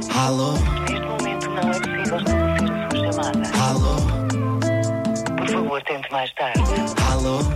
Alô? Neste momento não é possível estabelecer a sua chamada. Alô? Por favor, tente mais tarde. Alô?